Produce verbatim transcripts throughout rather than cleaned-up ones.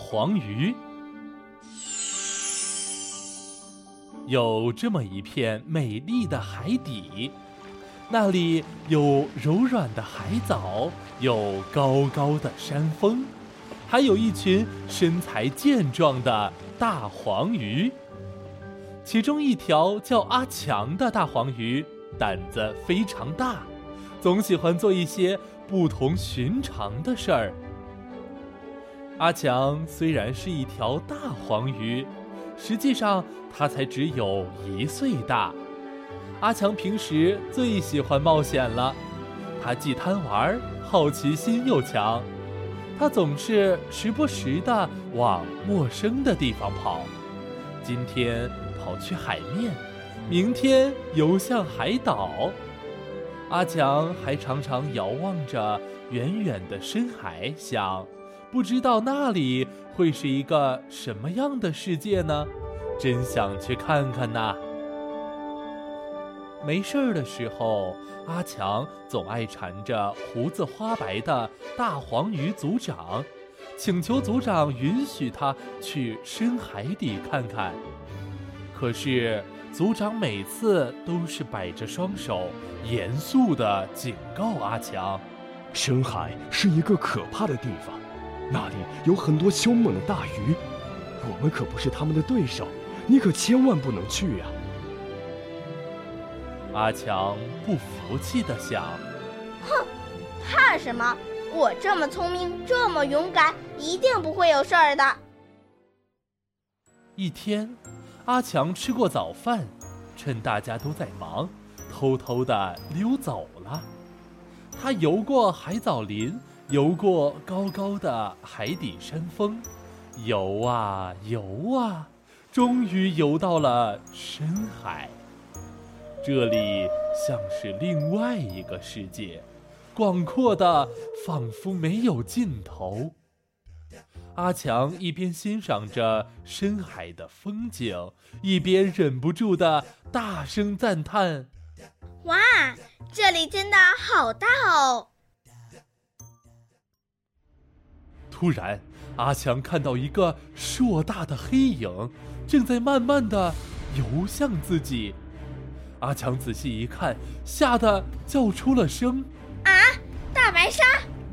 黄鱼。有这么一片美丽的海底，那里有柔软的海藻，有高高的山峰，还有一群身材健壮的大黄鱼。其中一条叫阿强的大黄鱼胆子非常大，总喜欢做一些不同寻常的事儿。阿强虽然是一条大黄鱼，实际上他才只有一岁大。阿强平时最喜欢冒险了，他既贪玩，好奇心又强。他总是时不时地往陌生的地方跑，今天跑去海面，明天游向海岛。阿强还常常遥望着远远的深海，想不知道那里会是一个什么样的世界呢？真想去看看呐。没事儿的时候，阿强总爱缠着胡子花白的大黄鱼族长，请求族长允许他去深海底看看。可是族长每次都是摆着双手，严肃地警告阿强： 深海是一个可怕的地方，那里有很多凶猛的大鱼，我们可不是他们的对手，你可千万不能去呀！ 阿强不服气地想： 哼，怕什么？我这么聪明，这么勇敢，一定不会有事儿的。 一天，阿强吃过早饭，趁大家都在忙，偷偷地溜走了。他游过海藻林，游过高高的海底山峰，游啊游啊，终于游到了深海。这里像是另外一个世界，广阔的仿佛没有尽头。阿强一边欣赏着深海的风景，一边忍不住的大声赞叹： 哇，这里真的好大哦！ 突然，阿强看到一个硕大的黑影正在慢慢的游向自己。阿强仔细一看，吓得叫出了声： 啊，大白鲨！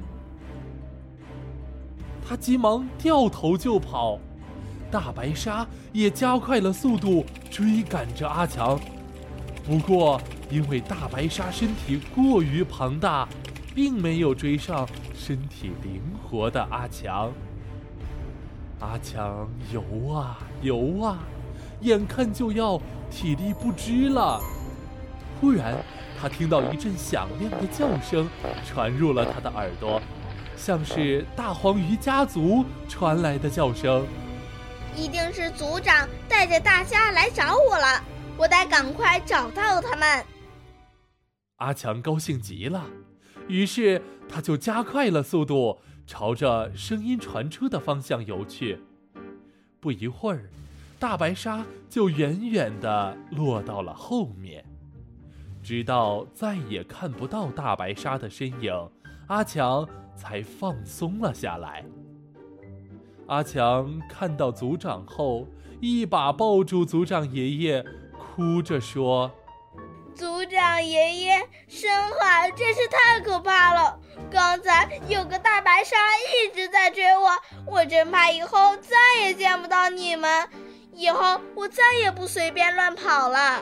他急忙掉头就跑，大白鲨也加快了速度追赶着阿强。不过因为大白鲨身体过于庞大，并没有追上身体灵活的阿强。阿强游啊游啊，眼看就要体力不支了。忽然他听到一阵响亮的叫声传入了他的耳朵，像是大黄鱼家族传来的叫声。 一定是族长带着大家来找我了，我得赶快找到他们。 阿强高兴极了，于是他就加快了速度，朝着声音传出的方向游去。不一会儿，大白鲨就远远地落到了后面。直到再也看不到大白鲨的身影，阿强才放松了下来。阿强看到族长后，一把抱住族长爷爷，哭着说： 族长爷爷，深海真是太可怕了，刚才有个大白鲨一直在追我，我真怕以后再也见不到你们，以后我再也不随便乱跑了。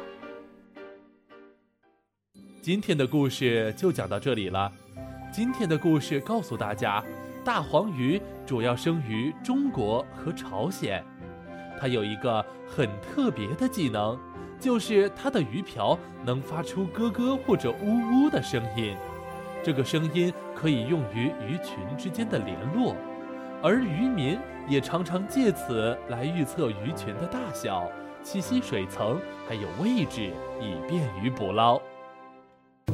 今天的故事就讲到这里了。今天的故事告诉大家，大黄鱼主要生于中国和朝鲜。它有一个很特别的技能，就是它的鱼鳔能发出咯咯或者呜呜的声音。这个声音可以用于鱼群之间的联络，而渔民也常常借此来预测鱼群的大小、栖息水层还有位置，以便于捕捞。